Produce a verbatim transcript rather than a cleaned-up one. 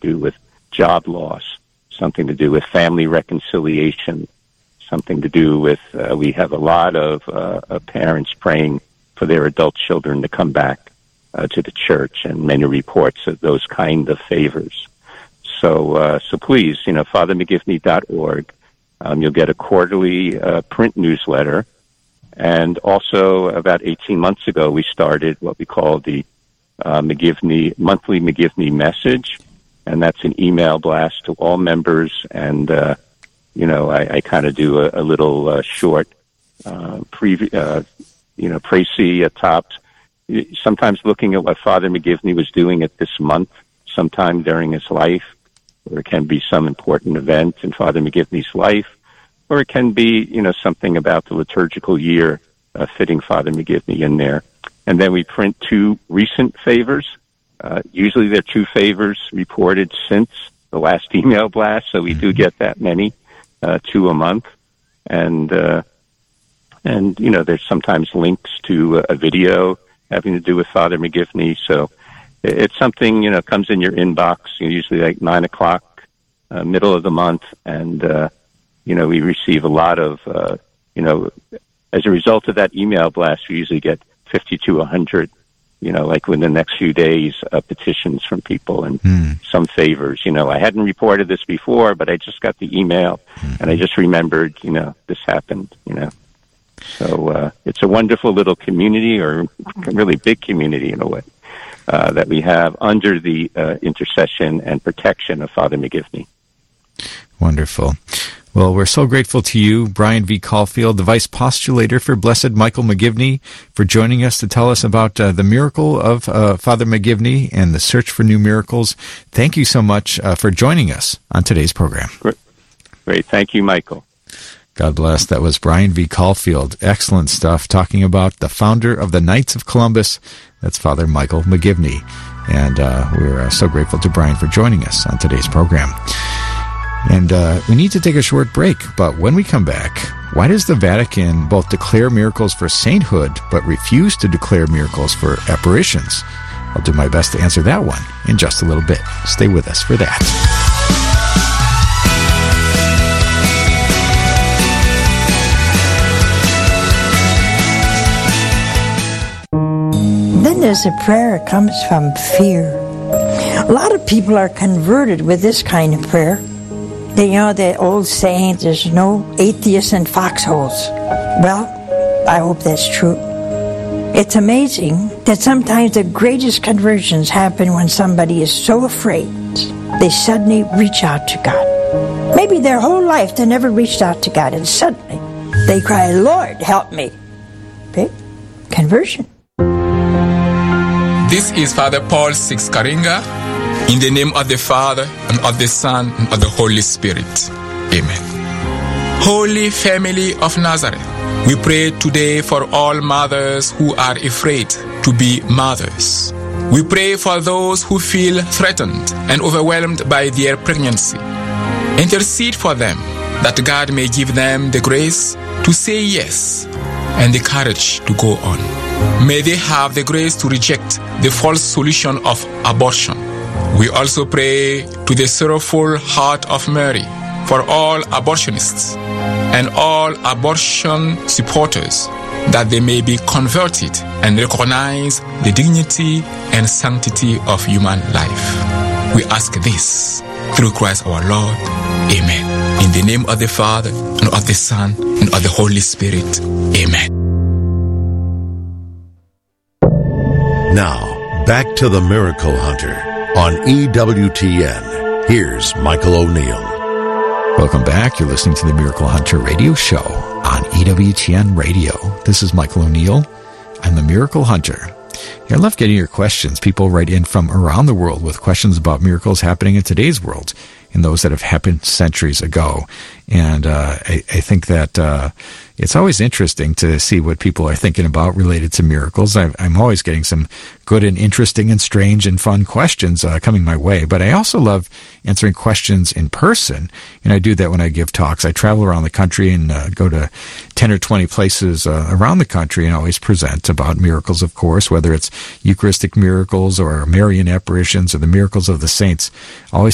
do with job loss, something to do with family reconciliation, something to do with, uh, we have a lot of, uh, of parents praying for their adult children to come back uh, to the church, and many reports of those kind of favors. So, uh, so please, you know, father mcgivney dot org. Um, you'll get a quarterly uh, print newsletter. And also, about eighteen months ago, we started what we call the uh, McGivney monthly McGivney message, and that's an email blast to all members. And uh, you know, I, I kind of do a, a little uh, short, uh, pre, uh, you know, précis at top. Sometimes looking at what Father McGivney was doing at this month, sometime during his life, or it can be some important event in Father McGivney's life. Or it can be, you know, something about the liturgical year, uh, fitting Father McGivney in there. And then we print two recent favors. Uh, usually there are two favors reported since the last email blast, so we do get that many, uh, two a month. And, uh, and, you know, there's sometimes links to a video having to do with Father McGivney. So it's something, you know, comes in your inbox, usually like nine o'clock, uh, middle of the month, and, uh, you know, we receive a lot of, uh, you know, as a result of that email blast, we usually get fifty to one hundred, you know, like within the next few days, uh, petitions from people and mm. some favors. You know, I hadn't reported this before, but I just got the email mm. and I just remembered, you know, this happened, you know. So uh, it's a wonderful little community, or really big community in a way, uh, that we have under the uh, intercession and protection of Father McGivney. Wonderful. Well, we're so grateful to you, Brian V. Caulfield, the Vice Postulator for Blessed Michael McGivney, for joining us to tell us about uh, the miracle of uh, Father McGivney and the search for new miracles. Thank you so much uh, for joining us on today's program. Great. Great. Thank you, Michael. God bless. That was Brian V. Caulfield. Excellent stuff, talking about the founder of the Knights of Columbus. That's Father Michael McGivney. And uh, we're uh, so grateful to Brian for joining us on today's program. And uh, we need to take a short break, but when we come back, why does the Vatican both declare miracles for sainthood but refuse to declare miracles for apparitions? I'll do my best to answer that one in just a little bit. Stay with us for that. Then there's a prayer that comes from fear. A lot of people are converted with this kind of prayer. They, you know, the old saying, there's no atheists in foxholes. Well, I hope that's true. It's amazing that sometimes the greatest conversions happen when somebody is so afraid they suddenly reach out to God. Maybe their whole life they never reached out to God, and suddenly they cry, Lord, help me. Okay? Conversion. This is Father Paul Six Karinga. In the name of the Father, and of the Son, and of the Holy Spirit. Amen. Holy Family of Nazareth, we pray today for all mothers who are afraid to be mothers. We pray for those who feel threatened and overwhelmed by their pregnancy. Intercede for them, that God may give them the grace to say yes and the courage to go on. May they have the grace to reject the false solution of abortion. We also pray to the sorrowful heart of Mary for all abortionists and all abortion supporters, that they may be converted and recognize the dignity and sanctity of human life. We ask this through Christ our Lord. Amen. In the name of the Father, and of the Son, and of the Holy Spirit. Amen. Now, back to the Miracle Hunter on E W T N. Here's Michael O'Neill. Welcome back. You're listening to the Miracle Hunter radio show on E W T N Radio. This is Michael O'Neill. I'm the Miracle Hunter. I love getting your questions. People write in from around the world with questions about miracles happening in today's world and those that have happened centuries ago. And uh, I, I think that uh, it's always interesting to see what people are thinking about related to miracles. I've, I'm always getting some good and interesting and strange and fun questions uh, coming my way. But I also love answering questions in person, and I do that when I give talks. I travel around the country and uh, go to ten or twenty places uh, around the country and always present about miracles, of course, whether it's Eucharistic miracles or Marian apparitions or the miracles of the saints. Always